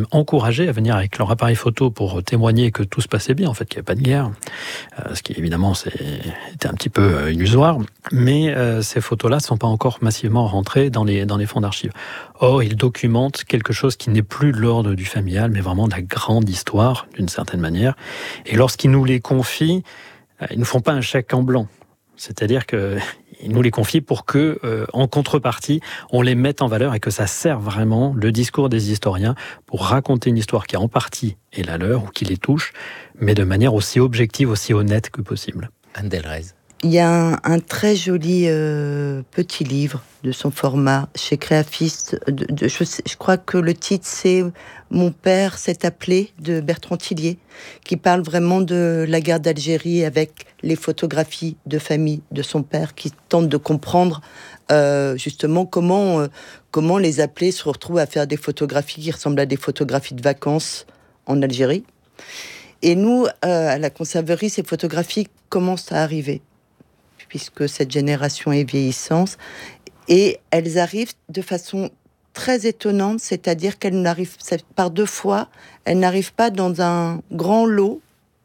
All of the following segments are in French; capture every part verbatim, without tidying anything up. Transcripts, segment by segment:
même encouragés à venir avec leur appareil photo pour témoigner que tout se passait bien, en fait, qu'il n'y avait pas de guerre, euh, ce qui évidemment c'est, était un petit peu euh, illusoire, mais euh, ces photos-là ne sont pas encore massivement rentrées dans les, dans les fonds d'archives. Or, ils documentent quelque chose qui n'est plus de l'ordre du familial, mais vraiment de la grande histoire, d'une certaine manière. Et lorsqu'ils nous les confient, euh, ils ne nous font pas un chèque en blanc. C'est-à-dire qu'ils nous les confient pour que, euh, en contrepartie, on les mette en valeur et que ça serve vraiment, le discours des historiens, pour raconter une histoire qui en partie est la leur ou qui les touche, mais de manière aussi objective, aussi honnête que possible. Anne Delrez. Il y a un, un très joli euh, petit livre de son format chez Créafis. De, de, je, je crois que le titre c'est Mon père s'est appelé de Bertrand Tillier, qui parle vraiment de la guerre d'Algérie avec les photographies de famille de son père, qui tente de comprendre euh, justement comment euh, comment les appelés se retrouvent à faire des photographies qui ressemblent à des photographies de vacances en Algérie. Et nous, euh, à la conserverie, ces photographies commencent à arriver, puisque cette génération est vieillissante, et elles arrivent de façon très étonnante, c'est-à-dire qu'elles n'arrivent par deux fois, elles n'arrivent pas dans un grand lot.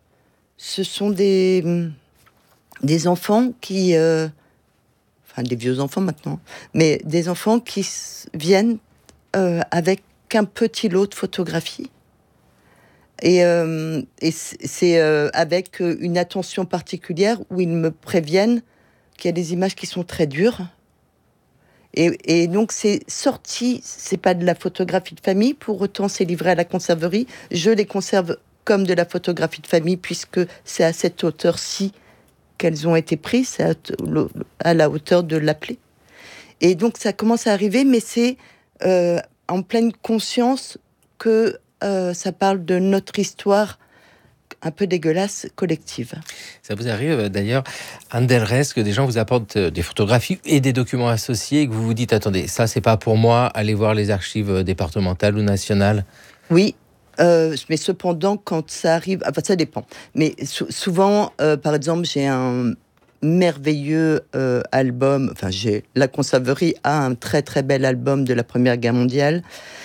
Ce sont des, des enfants qui... Euh, enfin, des vieux enfants maintenant, mais des enfants qui viennent euh, avec un petit lot de photographies. Et, euh, et c'est euh, avec une attention particulière où ils me préviennent qu'il y a des images qui sont très dures. Et, et donc, c'est sorti, c'est pas de la photographie de famille, pour autant, c'est livré à la conserverie. Je les conserve comme de la photographie de famille, puisque c'est à cette hauteur-ci qu'elles ont été prises, c'est à, à la hauteur de l'appelé. Et donc, ça commence à arriver, mais c'est euh, en pleine conscience que euh, ça parle de notre histoire un peu dégueulasse, collective. Ça vous arrive d'ailleurs, Anne Delrez, que des gens vous apportent des photographies et des documents associés et que vous vous dites, attendez, ça c'est pas pour moi, allez voir les archives départementales ou nationales? Oui, euh, mais cependant, quand ça arrive, enfin ça dépend. Mais sou- souvent, euh, par exemple, j'ai un merveilleux euh, album, enfin j'ai, la conserverie a un très très bel album de la Première Guerre mondiale,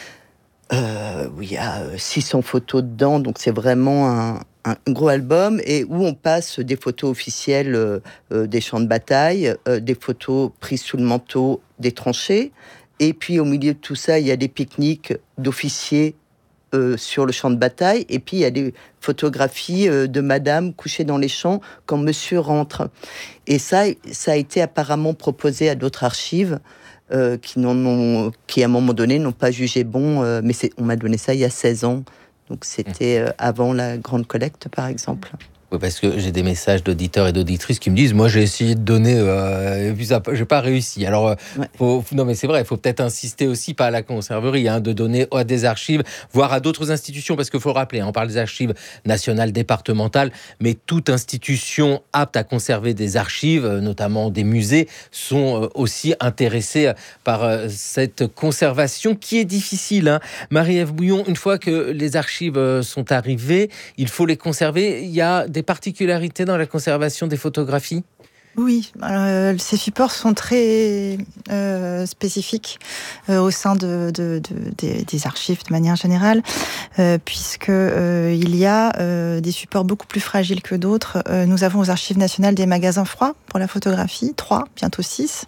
euh, où il y a six cents photos dedans, donc c'est vraiment un, un gros album, et où on passe des photos officielles euh, euh, des champs de bataille, euh, des photos prises sous le manteau des tranchées, et puis au milieu de tout ça, il y a des pique-niques d'officiers euh, sur le champ de bataille, et puis il y a des photographies euh, de madame couchée dans les champs quand monsieur rentre. Et ça, ça a été apparemment proposé à d'autres archives, Euh, qui, n'en ont, qui, à un moment donné, n'ont pas jugé bon. Euh, mais c'est, on m'a donné ça il y a seize ans. Donc, c'était euh, avant la grande collecte, par exemple. Oui, parce que j'ai des messages d'auditeurs et d'auditrices qui me disent, moi j'ai essayé de donner, euh, et puis ça, j'ai pas réussi. Alors, euh, Ouais. faut, non mais c'est vrai, il faut peut-être insister aussi, pas à la conserverie, hein, de donner à des archives, voire à d'autres institutions, parce qu'il faut le rappeler, hein, on parle des archives nationales, départementales, mais toute institution apte à conserver des archives, notamment des musées, sont aussi intéressés par euh, cette conservation qui est difficile. Hein. Marie-Ève Bouillon, une fois que les archives sont arrivées, il faut les conserver. Il y a des particularités dans la conservation des photographies ? Oui, euh, ces supports sont très euh, spécifiques euh, au sein de, de, de, des, des archives de manière générale, euh, puisque euh, il y a euh, des supports beaucoup plus fragiles que d'autres. Euh, nous avons aux Archives nationales des magasins froids pour la photographie, trois, bientôt six,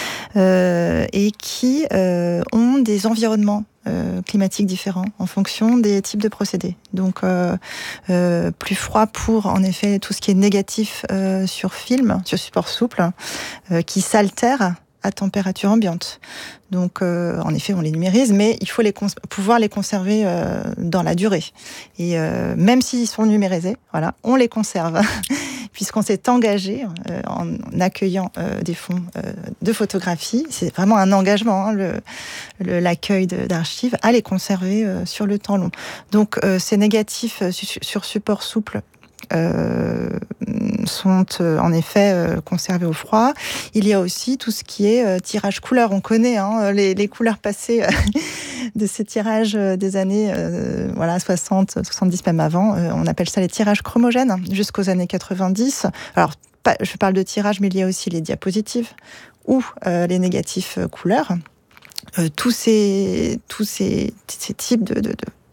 euh, et qui euh, ont des environnements Euh, climatiques différents en fonction des types de procédés. Donc euh, euh, plus froid pour en effet tout ce qui est négatif euh, sur film, sur support souple, euh, qui s'altère à température ambiante. Donc euh, en effet on les numérise, mais il faut les cons- pouvoir les conserver euh, dans la durée. Et euh, même s'ils sont numérisés, voilà, on les conserve. Puisqu'on s'est engagé euh, en accueillant euh, des fonds euh, de photographie. C'est vraiment un engagement, hein, le, le, l'accueil de, d'archives, à les conserver euh, sur le temps long. Donc, euh, ces négatifs euh, sur, sur support souple euh, sont euh, en effet euh, conservés au froid. Il y a aussi tout ce qui est euh, tirage couleur. On connaît hein, les, les couleurs passées euh, de ces tirages des années euh, voilà, soixante, soixante-dix, même avant. Euh, on appelle ça les tirages chromogènes, jusqu'aux années quatre-vingt-dix. Alors, pas, je parle de tirage, mais il y a aussi les diapositives ou euh, les négatifs euh, couleurs. Euh, tous ces, tous ces, ces types de, de, de